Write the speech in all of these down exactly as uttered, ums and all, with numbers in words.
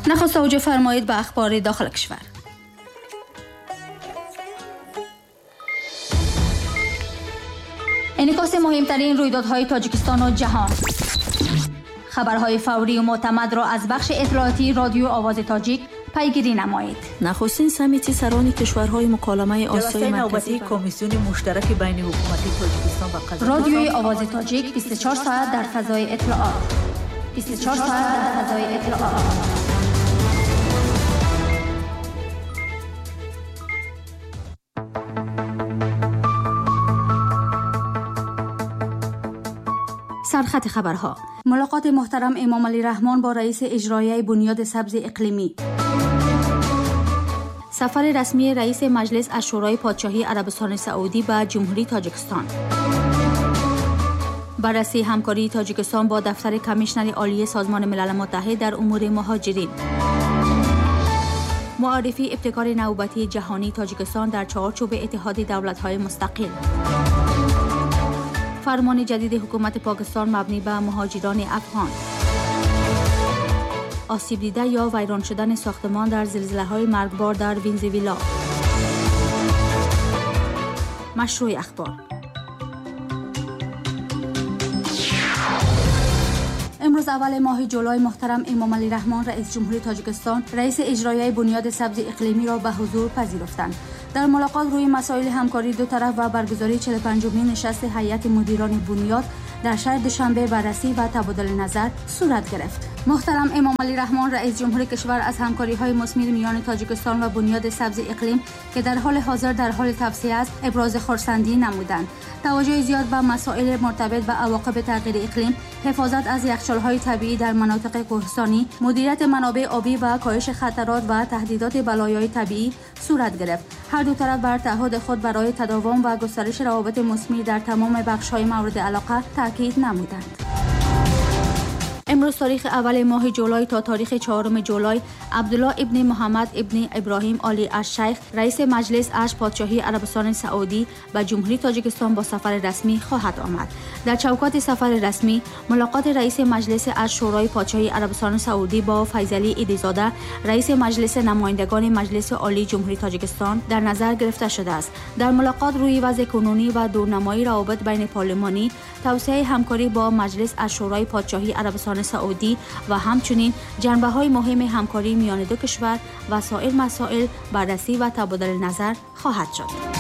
نخست توجه فرمایید به اخبار داخل کشور. انعکاس مهمترین رویدادهای تاجیکستان و جهان. خبرهای فوری و معتمد را از بخش اطلاعاتی رادیو آواز تاجیک پیگیری نمایید. نخستین سمیت سران کشورهای مکالمه آسیای مرکزی کمیسیون مشترک بین حکومت تاجیکستان و قزاقستان. رادیوی آواز تاجیک بیست و چهار ساعت در فضای اطلاعات. بیست و چهار ساعت در فضای اطلاعات. سرخط خبرها. ملاقات محترم امام علی رحمان با رئیس اجرایی بنیاد سبز اقلیمی. سفر رسمی رئیس مجلس از شورای پادشاهی عربستان سعودی به جمهوری تاجیکستان. بررسی همکاری تاجیکستان با دفتر کمیشنر عالی سازمان ملل متحد در امور مهاجرین. معرفی ابتکار نوبتی جهانی تاجیکستان در چارچوب اتحاد دولت‌های مستقل. فرمان جدید حکومت پاکستان مبنی بر مهاجران افغان. آسیب دیده یا ویران شدن ساختمان در زلزله‌های مرگبار در ونزوئلا. مشروع اخبار. امروز اول ماه جولای محترم امام علی رحمان رئیس جمهوری تاجیکستان رئیس اجرایی بنیاد سبز اقلیمی را به حضور پذیرفتند. در ملاقات روی مسائل همکاری دو طرف و برگزاری چهل و پنجمین نشست هیئت مدیران بنیاد در شهر دوشنبه بررسی و تبادل نظر صورت گرفت. محترم امام علی رحمان رئیس جمهور کشور از همکاری‌های مثمر میان تاجیکستان و بنیاد سبز اقلیم که در حال حاضر در حال توسعه است ابراز خرسندی نمودند. توجه زیاد به مسائل مرتبط به عواقب تغییر اقلیم، حفاظت از یخچال‌های طبیعی در مناطق کوهستانی، مدیریت منابع آبی و کاهش خطرات و تهدیدات بلایای طبیعی صورت گرفت. هر دو طرف بر تعهد خود برای تداوم و گسترش روابط مثمر در تمام بخش‌های مورد علاقه تاکید نمودند. امروز تاریخ اول ماه جولای تا تاریخ چهارم جولای عبدالله ابن محمد ابن ابراهیم آلی الشیخ رئیس مجلس از پادشاهی عربستان سعودی به جمهوری تاجیکستان با سفر رسمی خواهد آمد. در چوکات سفر رسمی ملاقات رئیس مجلس از شورای پادشاهی عربستان سعودی با فیضعلی ایدیزاده رئیس مجلس نمایندگان مجلس عالی جمهوری تاجیکستان در نظر گرفته شده است. در ملاقات روی وضع کنونی و دورنمایی روابط بین پارلمانی، توسعه همکاری با مجلس از شورای پادشاهی عربستان سعودی و همچنین جنبه‌های مهم همکاری میان دو کشور و سایر مسائل بررسی و تبادل نظر خواهد شد.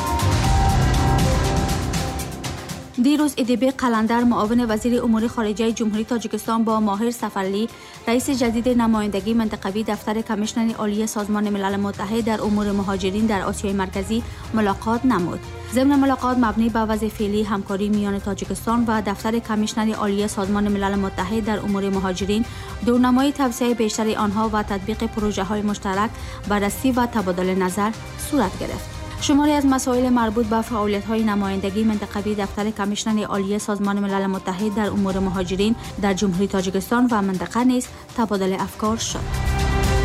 دیروز ادیب قلندر معاون وزیر امور خارجه جمهوری تاجیکستان با ماهر سفرلی رئیس جدید نمایندگی منطقوی دفتر کمیشنر عالی سازمان ملل متحد در امور مهاجرین در آسیای مرکزی ملاقات نمود. ضمن ملاقات مبنی بر وضع فعلی همکاری میان تاجیکستان و دفتر کمیشنر عالی سازمان ملل متحد در امور مهاجرین، دورنمایی توسعه بیشتر آنها و تطبیق پروژه‌های مشترک، بررسی و تبادل نظر صورت گرفت. شماری از مسائل مربوط به فعالیت‌های نمایندگی منطقوی دفتر کمیشنر عالی سازمان ملل متحد در امور مهاجرین در جمهوری تاجیکستان و منطقه نیز تبادل افکار شد.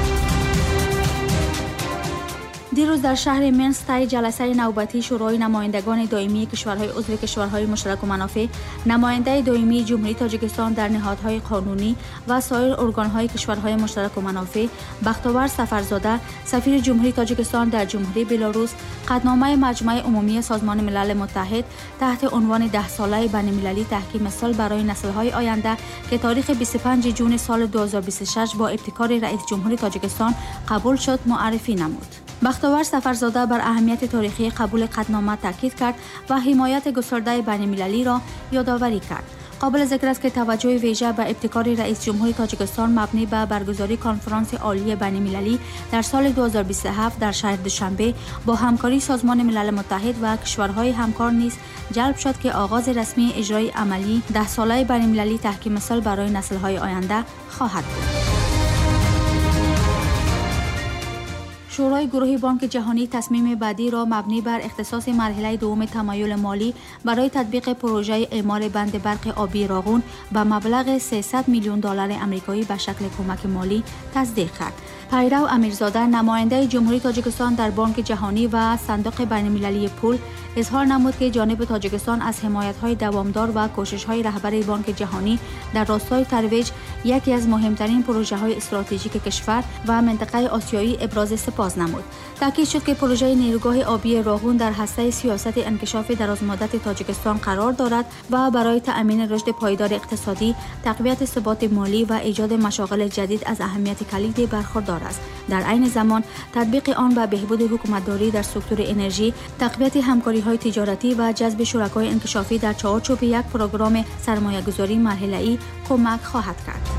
دیروز در شهر منسک طی جلسه نوبتی شورای نمایندگان دائمی کشورهای عضو کشورهای مشترک و منافع، نماینده دائمی جمهوری تاجیکستان در نهادهای قانونی و سایر ارگانهای کشورهای مشترک و منافع، بختیار سفرزاده سفیر جمهوری تاجیکستان در جمهوری بلاروس، قطعنامه مجمع عمومی سازمان ملل متحد تحت عنوان ده ساله بین‌المللی تحکیم صلح برای نسل‌های آینده که تاریخ بیست و پنجم جون سال دو هزار و بیست و شش با ابتکار رئیس جمهور تاجیکستان قبول شد معرفی نمود. بختیار سفرزاده بر اهمیت تاریخی قبول قطعنامه تاکید کرد و حمایت گسترده بین‌المللی را یادآوری کرد. قابل ذکر است که توجه ویژه به ابتکار رئیس جمهور تاجیکستان مبنی بر برگزاری کنفرانس عالی بین‌المللی در سال دو هزار و بیست و هفت در شهر دوشنبه با همکاری سازمان ملل متحد و کشورهای همکار نیز جلب شد که آغاز رسمی اجرای عملی ده ساله بین‌المللی تحکیم صلح برای نسل‌های آینده خواهد بود. شورای گروه بانک جهانی تصمیم بعدی را مبنی بر اختصاص مرحله دوم تمایل مالی برای تطبیق پروژه اعمار بند برق آبی راغون به مبلغ سیصد میلیون دلار آمریکایی به شکل کمک مالی تصدیق کرد. پیرو امیرزاده نماینده جمهوری تاجیکستان در بانک جهانی و صندوق بین‌المللی پول اظهار نمود که جانب تاجیکستان از حمایت‌های دوامدار و کوشش‌های رهبر بانک جهانی در راستای ترویج یکی از مهمترین پروژه‌های استراتژیک کشور و منطقه آسیایی ابراز سپاس نمود. تاکید شد که پروژه نیروگاه آبی راغون در هسته سیاست انکشاف درازمدت تاجیکستان قرار دارد و برای تأمین رشد پایدار اقتصادی، تقویت ثبات مالی و ایجاد مشاغل جدید از اهمیت کلیدی برخوردار است. در عین زمان تطبیق آن به بهبود حکومتداری در سکتور انرژی، تقویت همکاری‌های تجارتی و جذب شرکای انکشافی در چارچوب یک پروگرام سرمایه‌گذاری مرحله‌ای کمک خواهد کرد.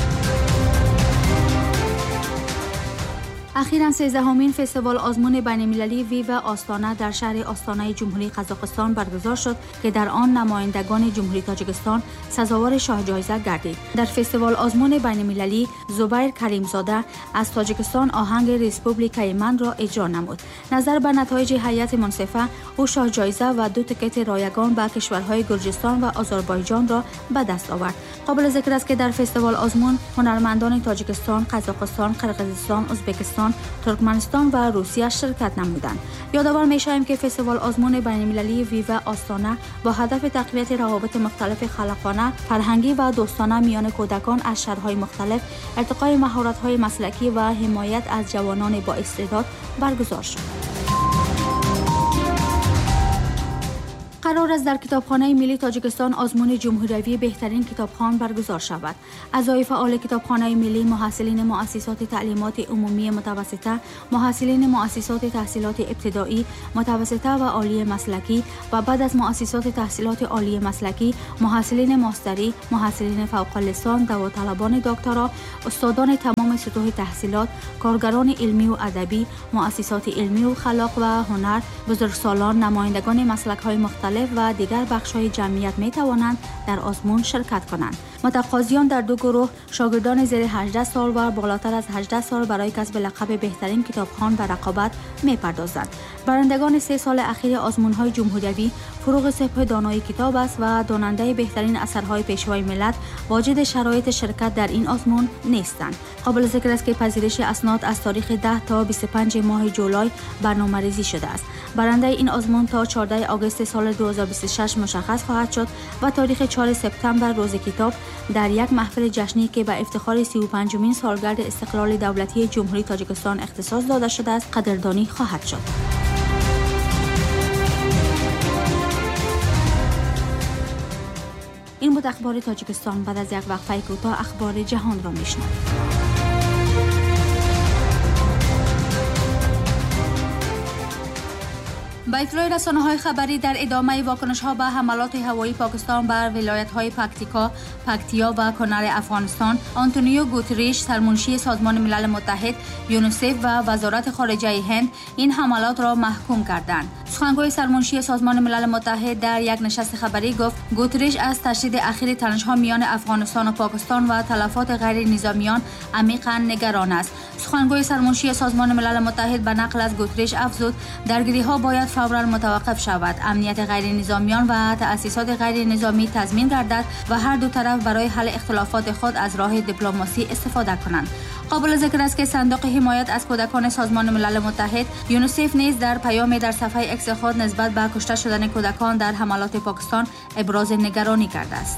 اخیراً سیزدهمین فستیوال آزمون بین‌المللی ویوا آستانه در شهر آستانه جمهوری قزاقستان برگزار شد که در آن نمایندگان جمهوری تاجیکستان سزاوار شاه جایزه گردید. در فستیوال آزمون بین‌المللی زبیر کریمزاده از تاجیکستان آهنگ ریسپوبلیکای من را اجرا نمود. نظر به نتایج هیئت منصفه، او شاه جایزه و دو تکت رایگان به کشورهای گرجستان و آذربایجان را به دست آورد. قابل ذکر است که در فستیوال آزمون هنرمندان تاجیکستان، قزاقستان، قرقیزستان، ازبکستان، ترکمنستان و روسیه شرکت نمودند. یادآور می‌شویم که فستیوال آزمون بین‌المللی ویوا آستانه با هدف تقویت روابط مختلف خلاقانه، فرهنگی و دوستانه میان کودکان از شهرهای مختلف، ارتقای مهارت‌های مسلکی و حمایت از جوانان با استعداد برگزار شد. قرار است در کتابخانه ملی تاجیکستان آزمون جمهوری بهترین کتابخوان برگزار شود. اعضای فعال کتابخانه ملی، محصلین مؤسسات تعلیمات عمومی متوسطه، محصلین مؤسسات تحصیلات ابتدایی، متوسطه و عالی مسلکی و بعد از مؤسسات تحصیلات عالی مسلکی، محصلین ماستری، محصلین فوق لیسانس، داوطلبان دکترا، استادان تمام سطوح تحصیلات، کارگران علمی و ادبی، مؤسسات علمی و خلاق و هنر، بزرگسالان، نمایندگان مسلک‌های مختلف و دیگر بخش‌های جمعیت می توانند در آزمون شرکت کنند. متقاضیان در دو گروه، شاگردان زیر هجده سال و بالاتر از هجده سال برای کسب لقب بهترین کتابخوان به رقابت می پردازند. برندگان سه سال اخیر آزمون‌های جمهوری فروغ سپه دانای کتاب است و داننده بهترین اثرهای پیشوای ملت واجد شرایط شرکت در این آزمون نیستند. قابل ذکر است که پذیرش اسناد از تاریخ ده تا بیست و پنج ماه جولای برنامه‌ریزی شده است. برنده این آزمون تا چهاردهم آگوست سال دو هزار و بیست و شش مشخص خواهد شد و تاریخ چهارم سپتامبر روز کتاب در یک محفل جشنی که به افتخار سی و پنجمین سالگرد استقلال دولتی جمهوری تاجیکستان اختصاص داده شده است قدردانی خواهد شد. این بود اخبار تاجیکستان. بعد از یک وقفه کوتاه اخبار جهان را میشنوید. با اطلاع رسانه‌های خبری در ادامه واکنش‌ها به حملات هوایی پاکستان بر ولایت‌های پکتیکا، پکتیا و کنر افغانستان، آنتونیو گوتریش، سرمنشی سازمان ملل متحد، یونیسف و وزارت خارجه هند این حملات را محکوم کردند. سخنگوی سرمنشی سازمان ملل متحد در یک نشست خبری گفت گوتریش از تشدید اخیر تنش‌ها میان افغانستان و پاکستان و تلفات غیر نظامیان عمیقاً نگران است. سخنگوی سرمنشی سازمان ملل متحد به نقل از گوتریش افزود درگیری‌ها باید فوراً متوقف شود، امنیت غیر نظامیان و تأسیسات غیر نظامی تضمین گردد و هر دو طرف برای حل اختلافات خود از راه دیپلماسی استفاده کنند. قابل ذکر است که صندوق حمایت از کودکان سازمان ملل متحد یونیسف نیز در پیامی در صفحه اکس خود نسبت به کشته شدن کودکان در حملات پاکستان ابراز نگرانی کرده است.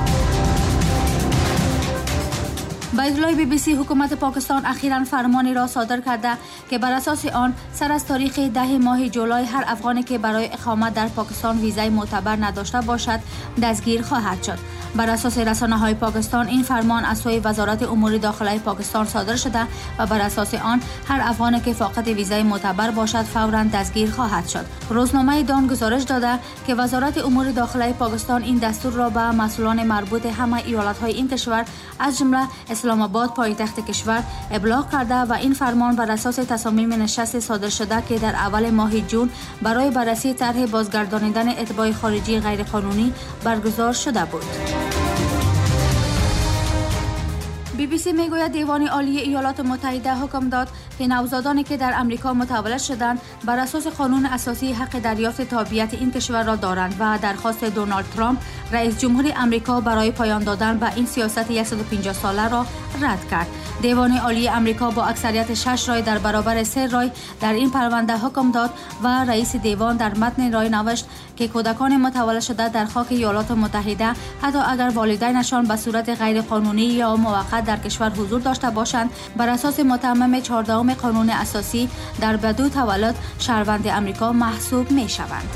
با اطلاع بی بی سی، حکومت پاکستان اخیراً فرمانی را صادر کرده که بر اساس آن سر از تاریخ ده ماه جولای هر افغانی که برای اقامت در پاکستان ویزای معتبر نداشته باشد دستگیر خواهد شد. بر اساس رسانه‌های پاکستان این فرمان از سوی وزارت امور داخلی پاکستان صادر شده و بر اساس آن هر افغانی که فاقد ویزای معتبر باشد فوراً دستگیر خواهد شد. روزنامه دان گزارش داده که وزارت امور داخلی پاکستان این دستور را به مسئولان مربوط همه ایالت‌های این کشور از جمله اسلام آباد پایتخت کشور ابلاغ کرده و این فرمان بر اساس تصامیم نشست صادر شده که در اول ماه جون برای بررسی طرح بازگردانیدن اتباع خارجی غیرقانونی برگزار شده بود. بی بی سی میگوید دیوان عالی ایالات متحده حکم داد که نوزادانی که در امریکا متولد شدند بر اساس قانون اساسی حق دریافت تابعیت این کشور را دارند و درخواست دونالد ترامپ رئیس جمهور امریکا برای پایان دادن به این سیاست صد و پنجاه ساله را رد کرد. دیوان عالی امریکا با اکثریت شش رای در برابر سه رای در این پرونده حکم داد و رئیس دیوان در متن رای نوشت که کودکان متولد شده در خاک ایالات متحده حتی اگر والدینشان به صورت غیر قانونی یا موقت در کشور حضور داشته باشند بر اساس متمم چهاردهم قانون اساسی در بدو تولد شهروند امریکا محسوب می شوند.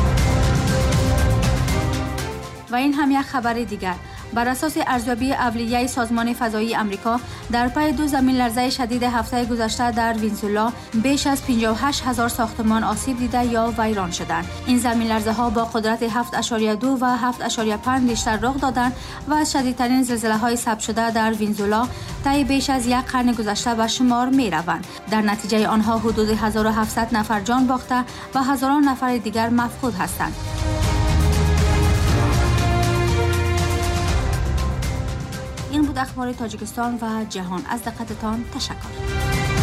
و این هم یک خبر دیگر. بر اساس ارزیابی اولیه سازمان فضایی امریکا در پی دو زمین لرزه شدید هفته گذشته در ونزوئلا بیش از پنجاه و هشت هزار ساختمان آسیب دیده یا ویران شدند. این زمین لرزه ها با قدرت هفت اشاریه دو و هفت اشاریه پنج ریشتر رخ دادند و از شدیدترین زلزله های ثبت شده در ونزوئلا طی بیش از یک قرن گذشته به شمار می روند. در نتیجه آنها حدود هزار و هفتصد نفر جان باخته و هزاران نفر دیگر مفقود هستند. این بود اخبار تاجیکستان و جهان. از دقتتان تشکر.